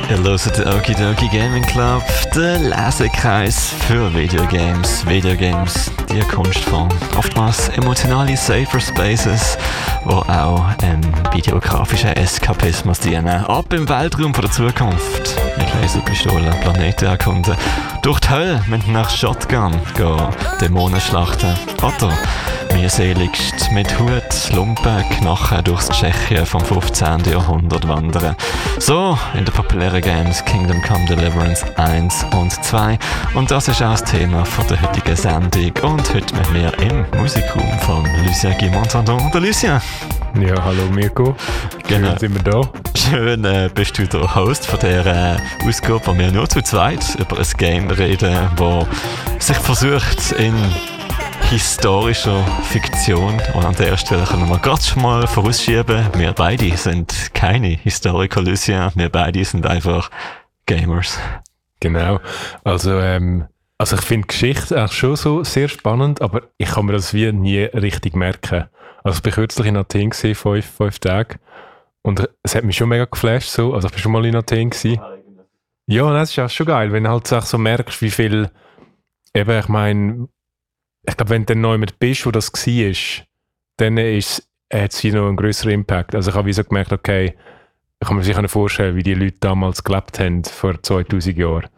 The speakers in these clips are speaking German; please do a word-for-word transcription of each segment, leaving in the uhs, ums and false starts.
Ihr hört den Okidoki Gaming Club, der Lesekreis für Videogames. Videogames, die Kunstform. Oftmals emotionale Safer Spaces, die auch einem videografischen Eskapismus dienen. Ab im Weltraum von der Zukunft. Mit Laserpistolen Planeten erkunden. Durch die Hölle mit einer Shotgun gehen, Dämonen schlachten. Oder mühseligst mit Hut, Lumpen, Knochen durchs Tschechien vom fünfzehnten Jahrhundert wandern. So in den populären Games Kingdom Come Deliverance eins und zwei. Und das ist auch das Thema von der heutigen Sendung. Und heute mit mir im Musikraum von Lucien Guimond-Tandon. Der Lucien. Ja, hallo Mirko. Genau. Schön sind wir da. Schön äh, bist du der Host von dieser äh, Ausgabe, wo wir nur zu zweit über ein Game reden, das sich versucht in historischer Fiktion. Und an der Stelle können wir gerade schon mal vorausschieben, wir beide sind keine Historiker, Lucien. Wir beide sind einfach Gamers. Genau. Also, ähm, also ich finde Geschichte auch schon so sehr spannend, aber ich kann mir das wie nie richtig merken. Also ich bin kürzlich in Athen gewesen, fünf, fünf Tage. Und es hat mich schon mega geflasht. So. Also ich bin schon mal in Athen gewesen. Ja, das ist auch schon geil, wenn du halt so merkst, wie viel, eben, ich meine, ich glaube, wenn du dann neu mit bist, wo das war, dann hat es wie noch einen grösseren Impact. Also ich habe wie so gemerkt, okay, ich kann mir sich vorstellen, wie die Leute damals gelebt haben, vor zweitausend Jahren,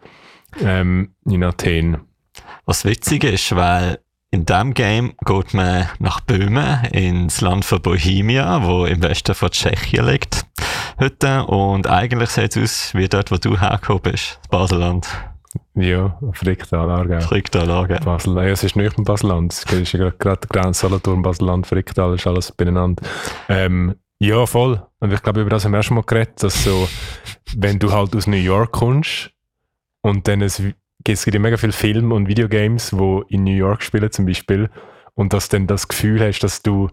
ähm, in Athen. Was witzig ist, weil in diesem Game geht man nach Böhmen, ins Land von Bohemia, wo im Westen von Tschechien liegt, heute. Und eigentlich sieht es aus wie dort, wo du hergekommen bist, das Baselland. Ja, Fricktal, Aargau. Fricktal, Aargau. Basel, ja, es ist nicht im Baselland. Es ist ja gerade die Grenze Solothurn, Baselland, Fricktal, ist alles beieinander. Ähm, ja, voll. Und ich glaube, über das haben wir auch schon mal geredet, dass so, wenn du halt aus New York kommst und dann es, es gibt ja mega viele Filme und Videogames, die in New York spielen zum Beispiel, und dass du dann das Gefühl hast, dass du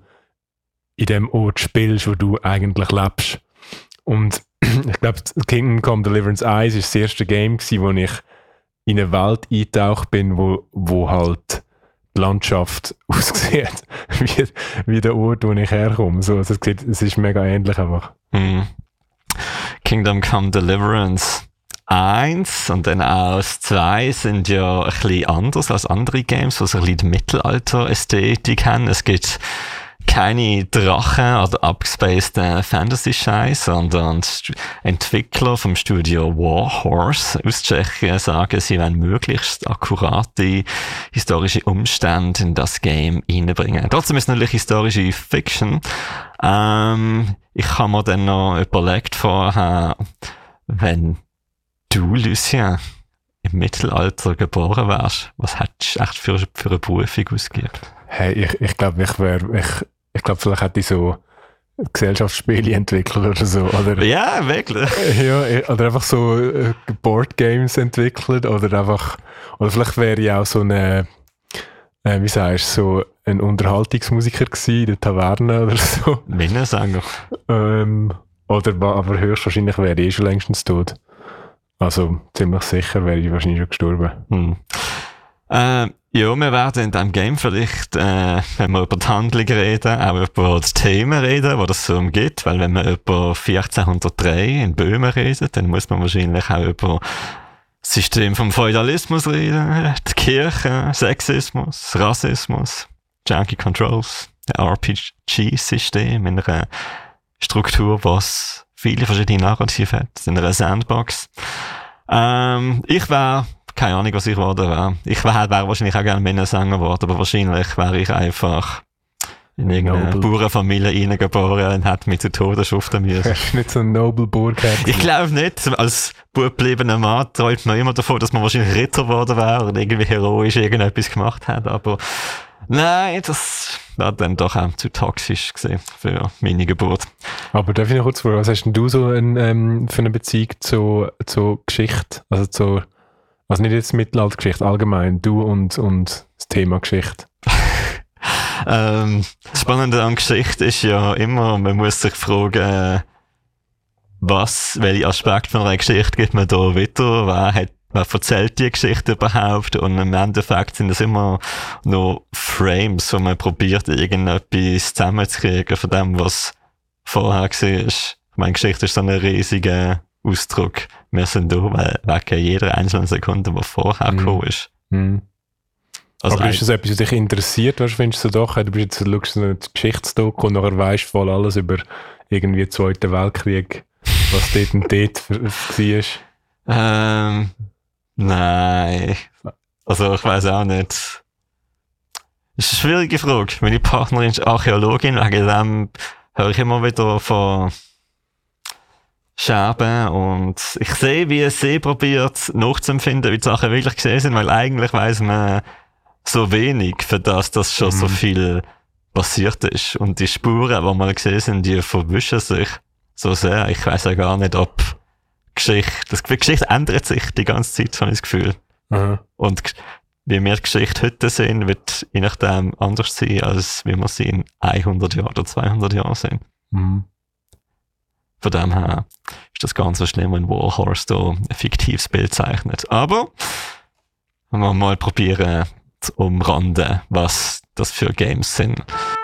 in dem Ort spielst, wo du eigentlich lebst. Und ich glaube, Kingdom Come Deliverance eins war das erste Game, wo ich in eine Welt eingetaucht bin, wo, wo halt die Landschaft aussieht, wie, wie der Ort, wo ich herkomme. So, also es, sieht, es ist mega ähnlich einfach. Mm. Kingdom Come Deliverance eins und dann auch das zwei sind ja ein bisschen anders als andere Games, die so ein bisschen die Mittelalter-Ästhetik haben. Es gibt keine Drachen oder abgespaceden Fantasy-Scheiß, sondern die Entwickler vom Studio Warhorse aus Tschechien sagen, sie wollen möglichst akkurate historische Umstände in das Game reinbringen. Trotzdem ist es natürlich historische Fiction. Ähm, ich habe mir dann noch überlegt vorher, wenn du, Lucien, im Mittelalter geboren wärst, was hättest du echt für, für eine Berufung ausgeübt? Hey, ich, ich glaube, ich wäre, ich, ich glaube, vielleicht hätte ich so Gesellschaftsspiele entwickelt oder so. Oder, ja, wirklich. Ja, oder einfach so äh, Boardgames entwickelt oder einfach, oder vielleicht wäre ich auch so eine, äh, wie sagst du, so ein Unterhaltungsmusiker gewesen in der Taverne oder so. Minnesänger. Ähm, oder, aber höchstwahrscheinlich wäre ich eh schon längstens tot. Also ziemlich sicher wäre ich wahrscheinlich schon gestorben. Hm. Äh, ja, wir werden in diesem Game vielleicht, äh, wenn wir über die Handlung reden, auch über das Thema reden, wo das so umgeht. Weil wenn man über vierzehnhundertdrei in Böhmen redet, dann muss man wahrscheinlich auch über das System vom Feudalismus reden, die Kirche, Sexismus, Rassismus, Junkie Controls, ein R P G-System in einer Struktur, was viele verschiedene Narrative hat, in einer Sandbox. Ähm, ich wäre, keine Ahnung, was ich geworden wäre. Ich wäre wär wahrscheinlich auch gerne Minnesänger geworden, aber wahrscheinlich wäre ich einfach in irgendeine Noble. Bauernfamilie reingeboren und hätte mich zu Tode schuften müssen. Hast du nicht so einen Noble Burg gehabt? Ich glaube nicht. Als bubbliebener Mann träumt man immer davon, dass man wahrscheinlich Ritter geworden wäre oder irgendwie heroisch irgendetwas gemacht hat, aber nein, das war dann doch auch zu toxisch gewesen für meine Geburt. Aber darf ich noch kurz fragen, was hast denn du so ein, ähm, für eine Beziehung zu, zu Geschichte? Also zu, also nicht jetzt Mittelaltergeschichte, allgemein, du und, und das Thema Geschichte. ähm, das Spannende an Geschichte ist ja immer, man muss sich fragen, was, welche Aspekte von einer Geschichte gibt man da wieder, wer hat wer erzählt die Geschichte überhaupt? Und im Endeffekt sind das immer noch Frames, wo man probiert, irgendetwas zusammenzukriegen von dem, was vorher war. Ich meine, Geschichte ist so ein riesiger Ausdruck, wir sind da, weil wegen jeder einzelnen Sekunde, die vorher Mhm. gekommen ist. Mhm. Also Aber ist das etwas, was dich interessiert? Was findest du doch? Du bist jetzt, schaust eine Geschichtsdoku und nachher weisst du voll alles über irgendwie den Zweiten Weltkrieg, was dort und dort war. Ähm, nein. Also ich weiß auch nicht. Das ist eine schwierige Frage. Meine Partnerin ist Archäologin, wegen dem höre ich immer wieder von Scherben und ich sehe, wie sie probiert nachzuempfinden, wie die Sachen wirklich gesehen sind, weil eigentlich weiss man so wenig, für das, dass schon Mhm. so viel passiert ist. Und die Spuren, die mal gesehen sind, die verwischen sich so sehr. Ich weiss ja gar nicht, ob Geschichte, das, die Geschichte ändert sich die ganze Zeit, habe ich das Gefühl. Aha. Und g- wie wir die Geschichte heute sehen, wird je nachdem anders sein, als wie wir sie in hundert Jahren oder zweihundert Jahren sehen. Mhm. Von dem her ist das ganz so schlimm, wenn Warhorse da ein fiktives Bild zeichnet. Aber wenn wir mal probieren zu umranden, was das für Games sind.